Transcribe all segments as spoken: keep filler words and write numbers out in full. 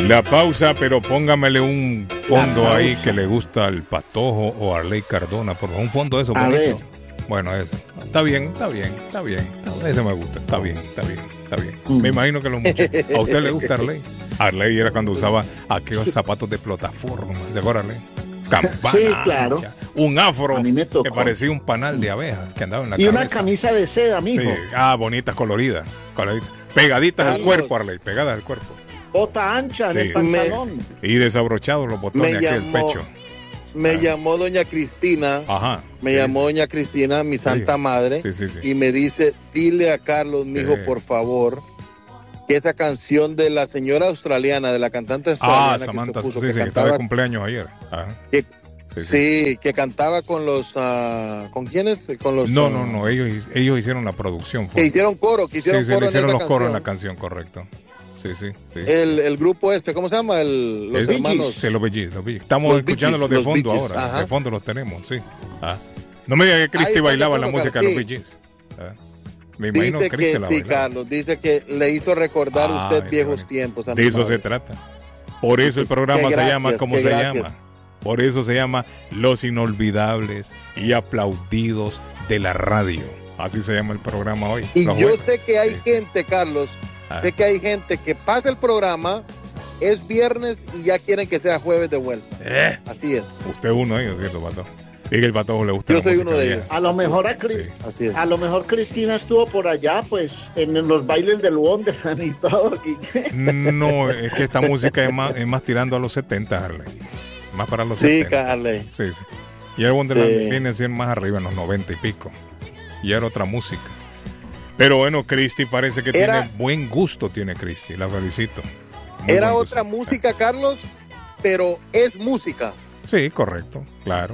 La pausa, pero póngamele un fondo ahí que le gusta al Patojo o a Arley Cardona, por favor, un fondo de eso A bonito. ver. Bueno, eso. Está bien, está bien, está bien. Ese me gusta, está bien, está bien, está bien. Mm. Me imagino que los muchachos. ¿A usted le gusta Arley? Arley era cuando usaba aquellos zapatos de plataforma, ¿se acuerda, Arley? Campana Sí, claro. ancha, un afro A mí me tocó. que parecía un panal de abejas que andaba en la Y cabeza. una camisa de seda, mijo. Sí. Ah, bonitas, coloridas, coloridas. Pegaditas al Carlos. cuerpo, Arley, pegadas al cuerpo. Bota ancha en Sí. el pantalón. Y desabrochados los botones Me aquí del llamó- pecho. Me Ah. llamó doña Cristina, Ajá. me Sí. llamó doña Cristina, mi santa madre, Sí, sí, sí. y me dice, dile a Carlos, mijo, Sí. por favor, que esa canción de la señora australiana, de la cantante Ah, australiana que Samantha, usted puso, sí, que sí, que estaba cantaba, de cumpleaños ayer. Ajá. que- Sí, sí. sí, que cantaba con los, ah, ¿con quiénes? Con los, No, ah, no, no, ellos, ellos hicieron la producción. fue. que hicieron coro, que hicieron sí, sí, coro le en hicieron esa los coros en la canción. canción, correcto. Sí, sí, sí. El, el grupo este, ¿cómo se llama? El, los Es- hermanos. Sí, los Bee Gees, los Bee Gees. Estamos Los escuchándolos Bee de Gees, fondo los Bee Gees, ahora. ajá. De fondo los tenemos, sí. Ah. No me diga que Ahí Cristi están bailaba de la fondo, música de los sí. Bee Gees. Ah. Me imagino Dice que Cristi que la sí, bailaba. Carlos, dice que le hizo recordar Ay, usted qué viejos bonito. tiempos. a De mi eso madre. se trata. Por eso el programa Qué se llama gracias, como qué se gracias. llama. Por eso se llama Los Inolvidables y Aplaudidos de la Radio. Así se llama el programa hoy. Y los yo jueves. sé que hay Sí, sí. gente, Carlos, Ah. sé que hay gente que pasa el programa, es viernes y ya quieren que sea jueves de vuelta. Eh, Así es, usted es uno de ellos, ¿cierto, Pato? Y que el Patojo le gusta Yo la soy música uno de vieja. ellos. A lo mejor a, Cri- Sí. así es. a lo mejor Cristina estuvo por allá, pues, en los bailes del Wonderland y todo. y- No, es que esta música es más, es más tirando a los setenta, Harley. Más para los Sí, setenta. Carles. Sí, sí. Y el Wonderland Sí. viene a ser más arriba, en los noventa y pico. Y era otra música. Pero bueno, Cristi parece que Era- tiene buen gusto, tiene Cristi. La felicito. Muy Era buen otra gusto. música, Carlos, pero es música. Sí, correcto, claro.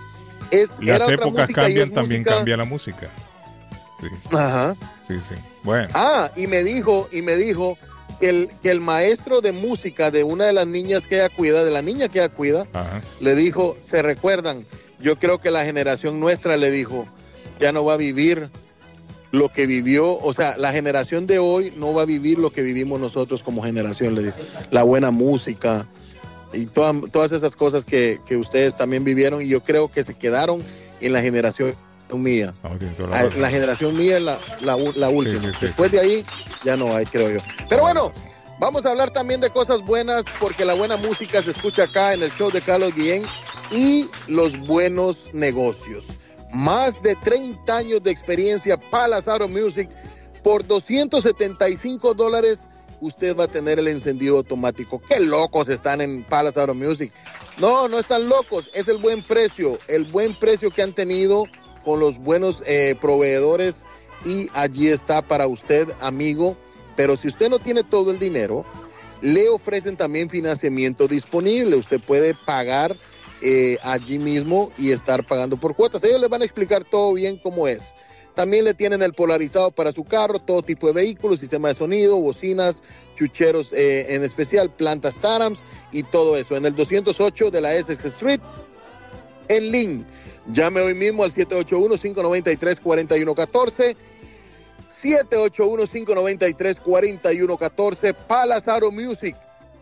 Es, era Las otra épocas música y cambian, es también música- cambia la música. Sí, Ajá. sí, sí. Bueno. Ah, y me dijo, y me dijo que el, que el maestro de música de una de las niñas que ella cuida, de la niña que ella cuida, Ajá. le dijo, se recuerdan, yo creo que la generación nuestra, le dijo, ya no va a vivir lo que vivió, o sea, la generación de hoy no va a vivir lo que vivimos nosotros como generación, le dijo, la buena música y toda- todas esas cosas que, que ustedes también vivieron, y yo creo que se quedaron en la generación mía. No, tiene toda la Ah, razón. La generación mía es la, la, u- la última. sí, sí, Después sí. de ahí, ya no hay, creo yo. Pero bueno, vamos a hablar también de cosas buenas, porque la buena música se escucha acá en el show de Carlos Guillén, y los buenos negocios. Más de treinta años de experiencia, Palace Auto Music. Por doscientos setenta y cinco dólares, usted va a tener el encendido automático. ¡Qué locos están en Palace Auto Music! No, no están locos, es el buen precio, el buen precio que han tenido con los buenos eh, proveedores, y allí está para usted, amigo. Pero si usted no tiene todo el dinero, le ofrecen también financiamiento disponible. Usted puede pagar eh, allí mismo y estar pagando por cuotas. Ellos les van a explicar todo bien cómo es. También le tienen el polarizado para su carro, todo tipo de vehículos, sistema de sonido, bocinas, chucheros eh, en especial, plantas Tarams y todo eso. En el doscientos ocho de la Essex Street, en Lynn. Llame hoy mismo al siete ocho uno, cinco nueve tres, cuatro uno uno cuatro. siete ocho uno, cinco nueve tres, cuatro uno uno cuatro. Palace Auto Music,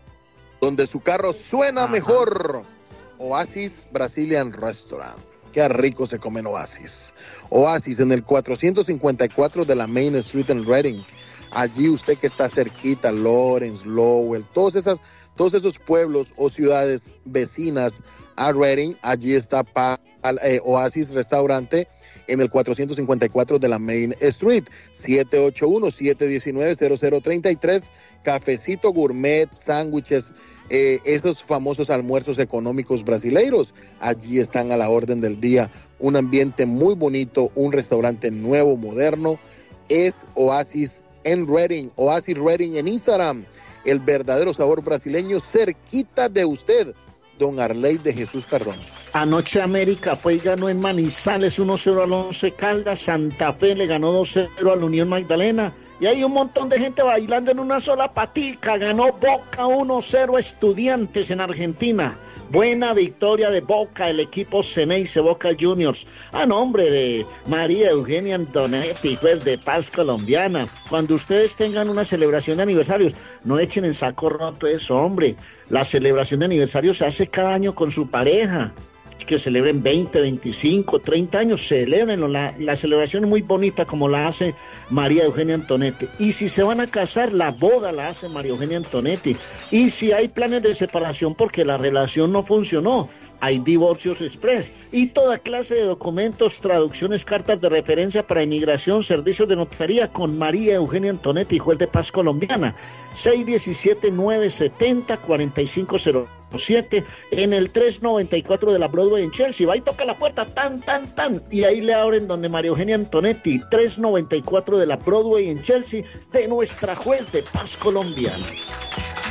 donde su carro suena Ajá. mejor. Oasis Brazilian Restaurant. Qué rico se come en Oasis. Oasis en el cuatrocientos cincuenta y cuatro de la Main Street en Reading. Allí usted que está cerquita, Lawrence, Lowell, todos, esas, todos esos pueblos o ciudades vecinas a Reading, allí está pa, eh, Oasis Restaurante en el cuatrocientos cincuenta y cuatro de la Main Street. siete ocho uno, siete uno nueve, cero cero tres tres. Cafecito gourmet, sándwiches, eh, esos famosos almuerzos económicos brasileiros, allí están a la orden del día. Un ambiente muy bonito, un restaurante nuevo, moderno, es Oasis en Reading, Oasis Reading en Instagram, el verdadero sabor brasileño cerquita de usted, don Arley de Jesús Cardona. Anoche América fue y ganó en Manizales uno cero al Once Caldas, Santa Fe le ganó dos cero al Unión Magdalena, y hay un montón de gente bailando en una sola patica. Ganó Boca uno cero Estudiantes en Argentina. Buena victoria de Boca, el equipo Ceneice Boca Juniors, a nombre de María Eugenia Antonetti, juez de paz colombiana. Cuando ustedes tengan una celebración de aniversarios, no echen en saco roto eso, hombre. La celebración de aniversario se hace cada año con su pareja. Que celebren veinte, veinticinco, treinta años, celebrenlo. La, la celebración es muy bonita como la hace María Eugenia Antonetti. Y si se van a casar, la boda la hace María Eugenia Antonetti. Y si hay planes de separación porque la relación no funcionó, hay divorcios express y toda clase de documentos, traducciones, cartas de referencia para inmigración, servicios de notaría con María Eugenia Antonetti, juez de paz colombiana. seis uno siete, nueve siete cero, cuatro cinco cero siete en el trescientos noventa y cuatro de la Broadway en Chelsea. Va y toca la puerta, tan, tan, tan, y ahí le abren donde María Eugenia Antonetti, trescientos noventa y cuatro de la Broadway en Chelsea, de nuestra juez de paz colombiana.